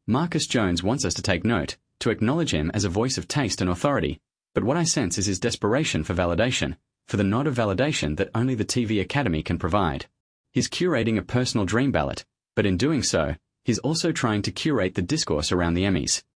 Marcus Jones wants us to take note, to acknowledge him as a voice of taste and authority, but what I sense is his desperation for validation, for the nod of validation that only the TV Academy can provide. He's curating a personal dream ballot, but in doing so, he's also trying to curate the discourse around the Emmys.